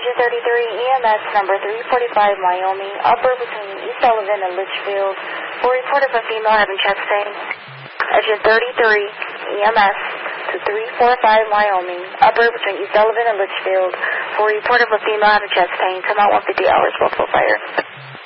Engine 33, EMS number 345, Wyoming, upper between East Sullivan and Litchfield, for report of a female having chest pain. Engine 33, EMS to 345, Wyoming, upper between East Sullivan and Litchfield, for report of a female having chest pain. Come out 150 hours, Buffalo Fire.